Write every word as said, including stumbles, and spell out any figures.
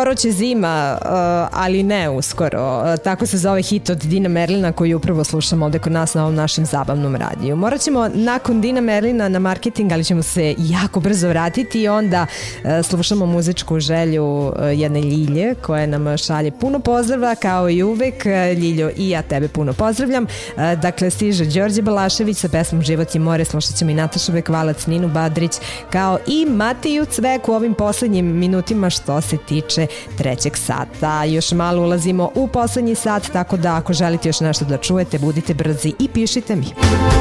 skoro će zima, ali ne uskoro. Tako se zove hit od Dina Merlina koji upravo slušamo ovde kod nas na ovom našem zabavnom radiju. Morat ćemo nakon Dina Merlina na marketing, ali ćemo se jako brzo vratiti i onda slušamo muzičku želju jedne Ljilje koja nam šalje puno pozdrava kao i uvek. Ljiljo, i ja tebe puno pozdravljam. Dakle, stiže Đorđe Balašević sa pesmom Život je more, slušat ćemo i Natašu Bekvalac, Ninu Badrić, kao i Matiju Cvek u ovim poslednjim minutima što se tiče trećeg sata. Još malo ulazimo u poslednji sat, tako da ako želite još nešto da čujete, budite brzi i pišite mi.